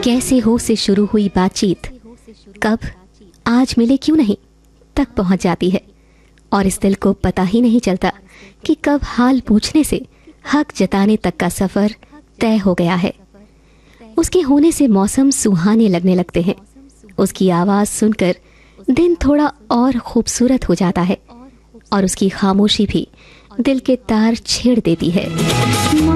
कैसे हो से शुरू हुई बातचीत कब आज मिले क्यों नहीं तक पहुंच जाती है, और इस दिल को पता ही नहीं चलता कि कब हाल पूछने से हक जताने तक का सफर तय हो गया है। उसके होने से मौसम सुहाने लगने लगते हैं। उसकी आवाज सुनकर दिन थोड़ा और खूबसूरत हो जाता है, और उसकी खामोशी भी दिल के तार छेड़ देती है।